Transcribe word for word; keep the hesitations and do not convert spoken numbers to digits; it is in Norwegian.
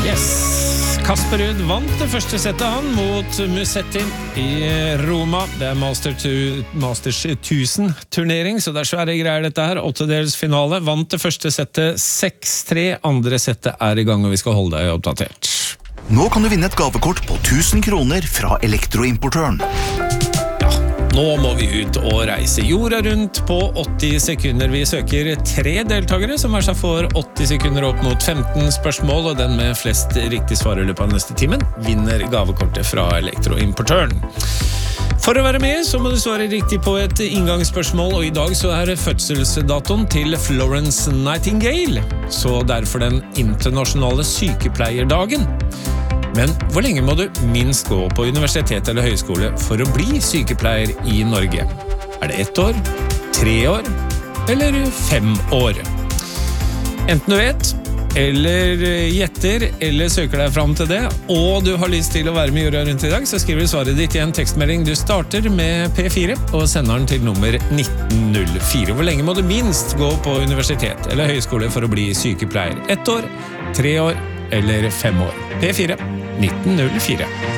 Yes, Kasper Ruud vant det første settet han mot Musetti i Roma. Det er Master to, Masters tusen turnering, så det er svære greier dette her. Åttedels finale, vant det første settet seks tre. Andre settet er i gang, og vi skal holde deg oppdatert. Nå kan du vinne et gavekort på tusen kroner fra Elektroimportøren. Nå må vi ut og reise jorda rundt på åtti sekunder. Vi søker tre deltakere som hver seg får åtti sekunder opp mot femten spørsmål, og den med flest riktig svar i løpet av neste timen vinner gavekortet fra Elektroimportøren. For å være med så må du svare riktig på et inngangsspørsmål, og i dag så er fødselsdatoen til Florence Nightingale, så derfor den internasjonale sykepleierdagen. Men hvor lenge må du minst gå på universitet eller høyskole for å bli sykepleier i Norge? Er det ett år, tre år eller fem år? Enten du vet, eller gjetter, eller søker deg fram til det, og du har lyst til å være med jorda rundt i dag, så skriver du svaret ditt i en tekstmelding. Du starter med P fire og sender den til nummer nitten null fire. Hvor lenge må du minst gå på universitet eller høyskole for å bli sykepleier? Ett år, tre år eller fem år? P fire nitten null fire.